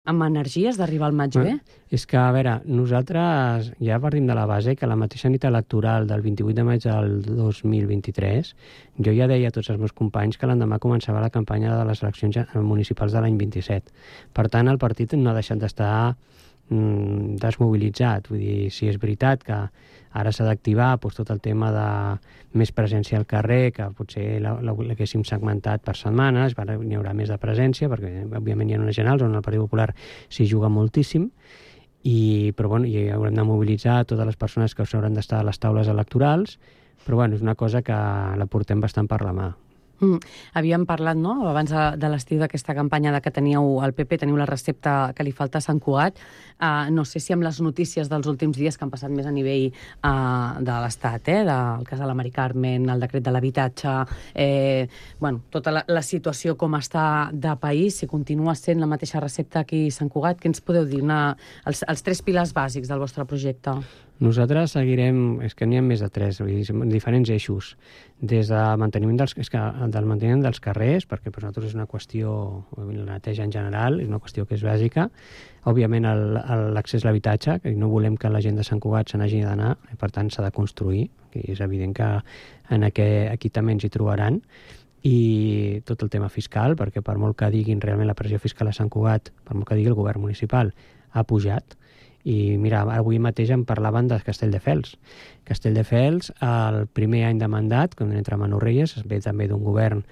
Amb energies d'arribar al maig bé? És que, a veure, nosaltres ja partim de la base que la mateixa nit electoral del 28 de maig del 2023 jo ja deia a tots els meus companys que l'endemà començava la campanya de les eleccions municipals de l'any 27. Per tant, el partit no ha deixat d'estar desmobilitzat. Vull dir, si és veritat que ara s'ha d'activar tot el tema de més presència al carrer, que potser l'haguéssim segmentat per setmanes, n'hi haurà més de presència, perquè òbviament hi ha unes generals on el Partit Popular s'hi juga moltíssim, però bueno, i haurem de mobilitzar totes les persones que hauran d'estar a les taules electorals, però bueno, és una cosa que la portem bastant per la mà. Havíem parlat, no?, abans de l'estiu d'aquesta campanya de que teníeu el PP, teniu la recepta que li falta a Sant Cugat. No sé si amb les notícies dels últims dies que han passat més a nivell de l'Estat, del cas de la Mari Carmen, el decret de l'habitatge, tota la situació com està de país, si continua sent la mateixa recepta aquí a Sant Cugat, què ens podeu dir? Els 3 pilars bàsics del vostre projecte. Nosaltres seguirem, és que n'hi ha més de 3, diferents eixos, des del manteniment dels carrers, perquè per nosaltres és una qüestió, la neteja en general, és una qüestió que és bàsica, òbviament l'accés a l'habitatge, que no volem que la gent de Sant Cugat se n'hagi d'anar, i per tant s'ha de construir, que és evident que aquí també ens hi trobaran, i tot el tema fiscal, perquè per molt que diguin realment la pressió fiscal a Sant Cugat, per molt que digui el govern municipal, ha pujat. I mira, avui mateix em parlaven de Castelldefels. Castelldefels, el primer any de mandat, quan entra Manurreyes, es ve també d'un govern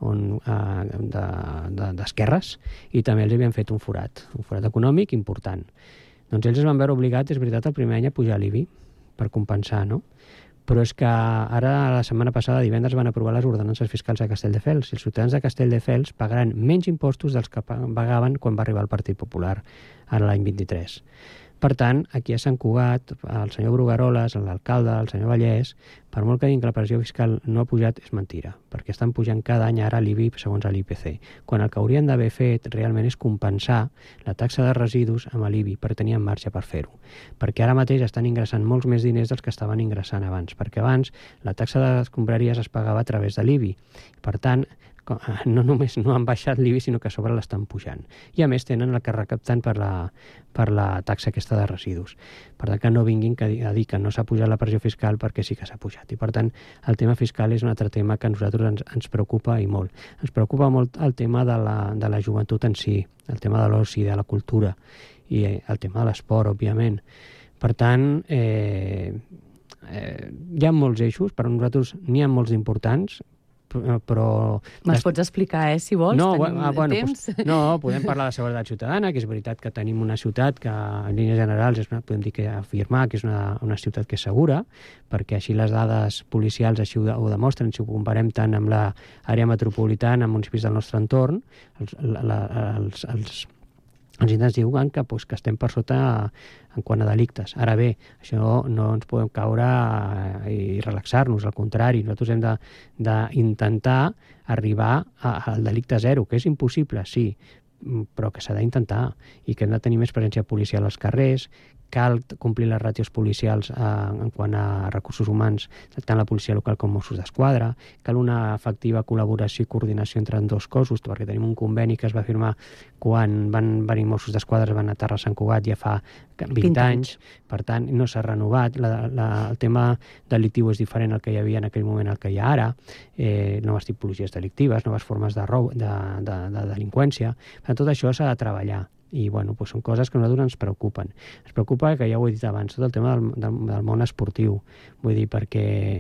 d'esquerres, i també els havien fet un forat econòmic important. Doncs ells es van veure obligats, és veritat, el primer any a pujar l'IBI per compensar, no? Però és que ara, la setmana passada, divendres, van aprovar les ordenances fiscals a Castelldefels, i els ciutadans de Castelldefels pagaran menys impostos dels que pagaven quan va arribar el Partit Popular, ara l'any 23. Per tant, aquí a Sant Cugat, el senyor Brugueroles, l'alcalde, el senyor Vallès, per molt que diguin que la pressió fiscal no ha pujat, és mentira, perquè estan pujant cada any ara l'IBI segons l'IPC, quan el que haurien d'haver fet realment és compensar la taxa de residus amb l'IBI per tenir en marxa per fer-ho. Perquè ara mateix estan ingressant molts més diners dels que estaven ingressant abans, perquè abans la taxa de les escombraries es pagava a través de l'IBI. Per tant, no només no han baixat l'IBI, sinó que a sobre l'estan pujant. I a més tenen el que recapten per la taxa aquesta de residus. Per tant, que no vinguin a dir que no s'ha pujat la pressió fiscal, perquè sí que s'ha pujat. I per tant, el tema fiscal és un altre tema que a nosaltres ens preocupa i molt. Ens preocupa molt el tema de la joventut en si, el tema de l'oci, de la cultura, i el tema de l'esport, òbviament. Per tant, hi ha molts eixos, per a nosaltres n'hi ha molts importants, però... Me'ls pots explicar, si vols? Tenim temps? Podem parlar de seguretat ciutadana, que és veritat que tenim una ciutat que, en línies generals, podem dir que afirmar que és una ciutat que és segura, perquè així les dades policials així ho demostren, si ho comparem tant amb l'àrea metropolitana, amb municipis del nostre entorn, els índexs diuen que estem per sota en quant a delictes. Ara bé, això no ens podem caure i relaxar-nos, al contrari, nosaltres hem d'intentar arribar al delicte zero, que és impossible, sí, però que s'ha d'intentar, i que hem de tenir més presència policial als carrers, cal complir les ràtios policials en quant a recursos humans, tant la policia local com Mossos d'Esquadra, cal una efectiva col·laboració i coordinació entre els dos cossos, perquè tenim un conveni que es va firmar quan van venir Mossos d'Esquadra, van aterrar a Sant Cugat ja fa 20 anys, per tant no s'ha renovat, el tema delictiu és diferent al que hi havia en aquell moment al que hi ha ara, noves tipologies delictives, noves formes de delinqüència, per tant tot això s'ha de treballar. I són coses que a nosaltres ens preocupen. Ens preocupa, que ja ho he dit abans, tot el tema del món esportiu. Vull dir, perquè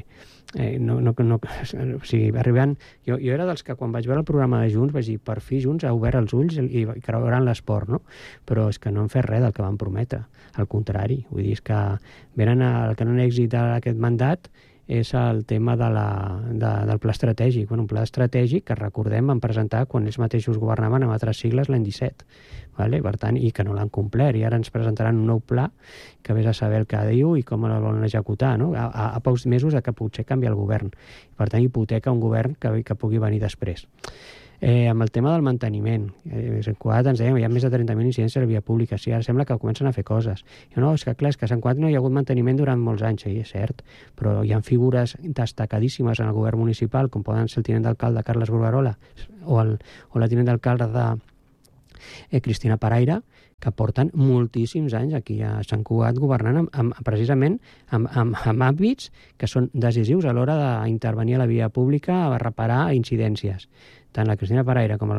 arribant... Jo era dels que quan vaig veure el programa de Junts vaig dir, per fi Junts ha obert els ulls i creuran l'esport, no? Però és que no han fet res del que van prometre. Al contrari, vull dir, és que venen el que no han èxit d'aquest mandat és el tema del pla estratègic. Un pla estratègic que, recordem, van presentar quan ells mateixos governaven amb altres sigles l'any 17. Per tant, i que no l'han complert. I ara ens presentaran un nou pla que vés a saber el que diu i com el volen executar, no? A pocs mesos que potser canvia el govern. Per tant, hipoteca un govern que pugui venir després. Amb el tema del manteniment, Sant Cugat ens dèiem, hi ha més de 30.000 incidències a la via pública, sí, ara sembla que comencen a fer coses. No, és que clar, és que a Sant Cugat no hi ha hagut manteniment durant molts anys, i és cert, però hi ha figures destacadíssimes en el govern municipal, com poden ser el tinent d'alcalde Carles Brugueroles o la tinent d'alcalde Cristina Paraire, que porten moltíssims anys aquí a Sant Cugat governant precisament amb àmbits que són decisius a l'hora d'intervenir a la via pública a reparar incidències. Tant la Cristina Paraire com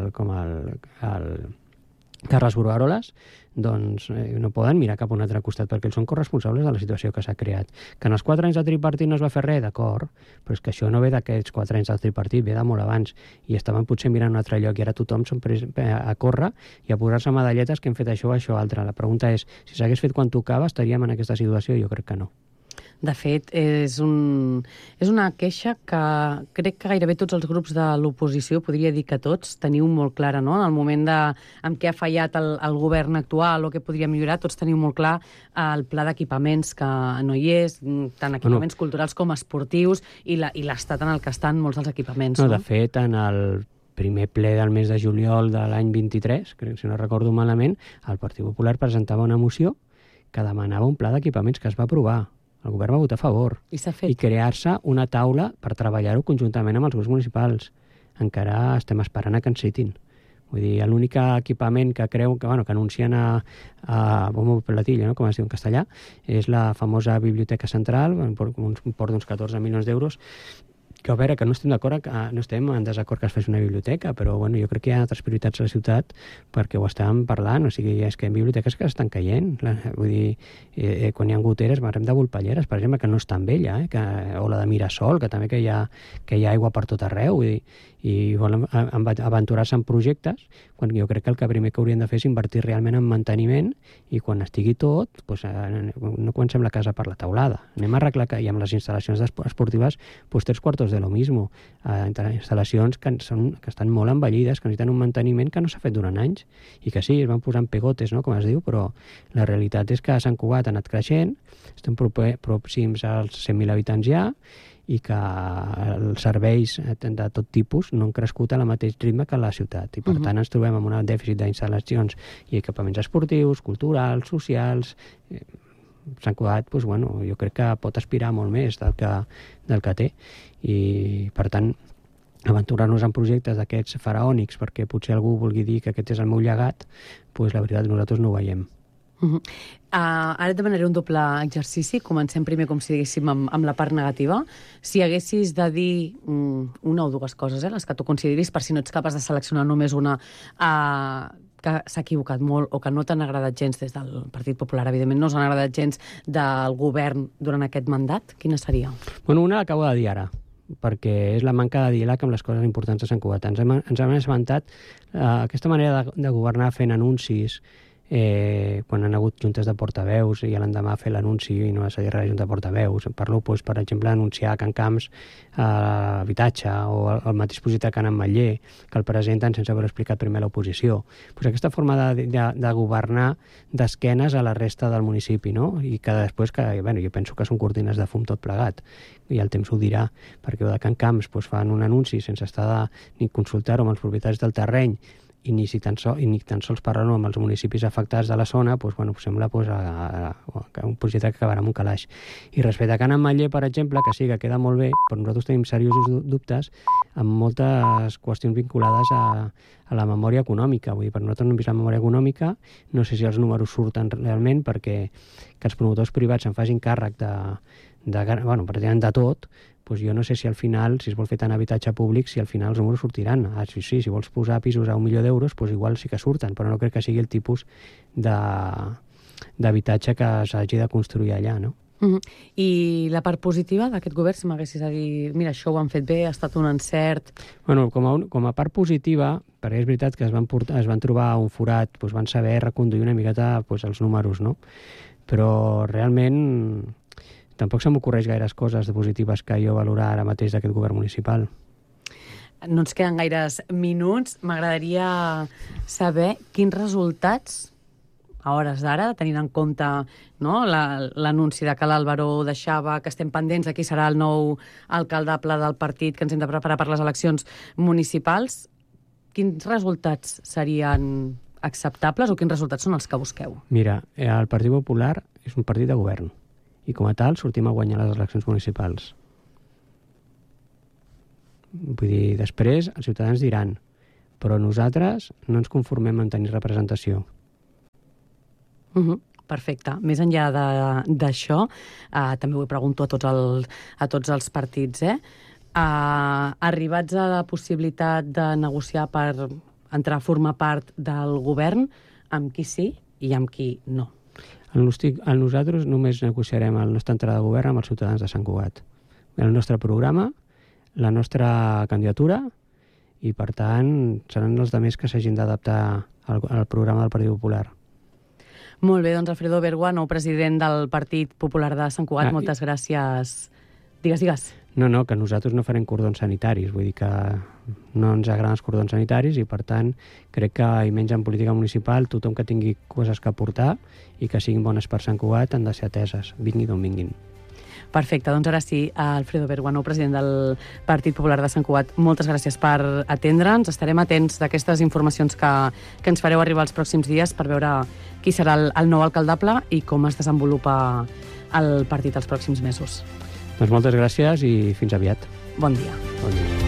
el Carles Bruaroles doncs no poden mirar cap a un altre costat perquè ells són corresponsables de la situació que s'ha creat. Que en els 4 anys de tripartit no es va fer res, d'acord, però és que això no ve d'aquests 4 anys del tripartit, ve de molt abans, i estaven potser mirant un altre lloc i ara tothom són a córrer i a posar-se medalletes que hem fet això o això altre. La pregunta és, si s'hagués fet quan tocava estaríem en aquesta situació? Jo crec que no. De fet, és una queixa que crec que gairebé tots els grups de l'oposició, podria dir que tots, teniu molt clara, no? En el moment en què ha fallat el govern actual o què podria millorar, tots teniu molt clar el pla d'equipaments que no hi és, tant equipaments culturals com esportius, i l'estat en el que estan molts dels equipaments. No, de fet, en el primer ple del mes de juliol de l'any 23, crec, si no recordo malament, el Partit Popular presentava una moció que demanava un pla d'equipaments que es va aprovar. El govern va votar a favor. I s'ha fet. I crear-se una taula per treballar-ho conjuntament amb els grups municipals. Encara estem esperant a que ens citin. Vull dir, l'únic equipament que que anuncien a bombo platillo, no? Com es diu en castellà, és la famosa Biblioteca Central, per un import d'uns 14 milions d'euros, que a veure, que no estem d'acord, no estem en desacord que es faci una biblioteca, però bueno, jo crec que hi ha altres prioritats a la ciutat perquè ho estàvem parlant, o sigui, és que hi ha biblioteques que estan caient, vull dir, quan hi ha goteres, parlem de Volpelleres, per exemple, que no és tan vella, o la de Mirasol, que també que hi ha aigua per tot arreu, vull dir, i volen aventurar-se en projectes, quan jo crec que el primer que haurien de fer és invertir realment en manteniment, i quan estigui tot, doncs, no comencem la casa per la teulada. Anem a arreglar, i amb les instal·lacions esportives, doncs 3/4 de lo mismo. Instal·lacions que estan molt envellides, que necessiten un manteniment que no s'ha fet durant anys, i que sí, es van posant pegotes, no?, com es diu, però la realitat és que Sant Cugat ha anat creixent, estem pròxims als 100.000 habitants ja, i que els serveis de tot tipus no han crescut a la mateix ritme que la ciutat. I per tant ens trobem amb un dèficit d'instal·lacions i equipaments esportius, culturals, socials. Sant Cugat, doncs, bueno, jo crec que pot aspirar molt més del que té. I, per tant, aventurar-nos en projectes d'aquests faraònics perquè potser algú vulgui dir que aquest és el meu llegat, doncs la veritat nosaltres no ho veiem. Ara et demanaré un doble exercici. Comencem primer, com si diguéssim, amb la part negativa. Si haguessis de dir una o dues coses, les que tu consideris, per si no ets capaç de seleccionar només una, que s'ha equivocat molt o que no t'han agradat gens des del Partit Popular, evidentment no s'han agradat gens del govern durant aquest mandat, quina seria? Bueno, una l'acabo de dir ara, perquè és la manca de diàleg amb les coses importants de Sant Cugat. Ens hem esmentat aquesta manera de governar fent anuncis, quan han hagut juntes de portaveus i l'endemà fer l'anunci i no s'ha dit res de junta de portaveus. Parlo, doncs, per exemple, d'anunciar Can Camps habitatge o el mateix projecte Can Ametller, que el presenten sense haver explicat primer l'oposició. Doncs aquesta forma de governar d'esquenes a la resta del municipi, no? I que després, bueno, jo penso que són cortines de fum tot plegat, i el temps ho dirà, perquè de Can Camps fan un anunci sense estar ni consultar-ho amb els propietaris del terreny i ni tan sols parlar-ho amb els municipis afectats de la zona, sembla un projecte que acabarà amb un calaix. I respecte a Can Ametller, per exemple, que sí, que queda molt bé, però nosaltres tenim seriosos dubtes amb moltes qüestions vinculades a la memòria econòmica. Vull dir, per nosaltres no hem vist la memòria econòmica, no sé si els números surten realment perquè que els promotors privats en facin càrrec pràcticament de tot, doncs jo no sé si al final, si es vol fer tant habitatge públic, si al final els números sortiran. Sí, si vols posar pisos a 1 milió d'euros, doncs igual sí que surten, però no crec que sigui el tipus d'habitatge que s'hagi de construir allà, no? I la part positiva d'aquest govern, si m'haguessis de dir, mira, això ho han fet bé, ha estat un encert... Bueno, com a part positiva, perquè és veritat que es van trobar un forat, doncs van saber reconduir una miqueta els números, no? Però realment tampoc se m'ocorreix gaires coses positives que jo valorar ara mateix d'aquest govern municipal. No ens queden gaires minuts. M'agradaria saber quins resultats, a hores d'ara, tenint en compte, no, l'anunci de que l'Álvaro deixava, que estem pendents de qui serà el nou alcaldable del partit, que ens hem de preparar per les eleccions municipals, quins resultats serien acceptables o quins resultats són els que busqueu? Mira, el Partit Popular és un partit de govern i com a tal sortim a guanyar les eleccions municipals. Vull dir, després els ciutadans diran, però nosaltres no ens conformem en tenir representació. Perfecte. Més enllà d'això, també ho pregunto a tots els partits, arribats a la possibilitat de negociar per entrar a formar part del govern, amb qui sí i amb qui no? Nosaltres només negociarem la nostra entrada de govern amb els ciutadans de Sant Cugat. El nostre programa, la nostra candidatura, i per tant seran els altres que s'hagin d'adaptar al programa del Partit Popular. Molt bé, doncs Alfredo Bergua, nou president del Partit Popular de Sant Cugat, moltes gràcies. Digues. No, que nosaltres no farem cordons sanitaris, vull dir que no ens agraden els cordons sanitaris i, per tant, crec que, i menys en política municipal, tothom que tingui coses que aportar i que siguin bones per Sant Cugat han de ser ateses, vingui d'on vinguin. Perfecte, doncs ara sí, Alfredo Bergua, nou president del Partit Popular de Sant Cugat, moltes gràcies per atendre'ns. Estarem atents d'aquestes informacions que ens fareu arribar els pròxims dies per veure qui serà el nou alcaldable i com es desenvolupa el partit els pròxims mesos. Doncs moltes gràcies i fins aviat. Bon dia. Bon dia.